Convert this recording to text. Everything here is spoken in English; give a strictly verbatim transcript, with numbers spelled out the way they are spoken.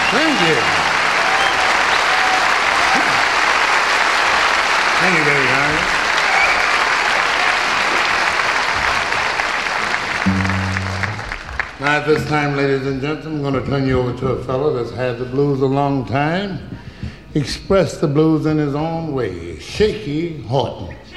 Thank you. Thank you very much. Now at this time, ladies and gentlemen, I'm going to turn you over to a fellow that's had the blues a long time, expressed the blues in his own way, Shaky Horton.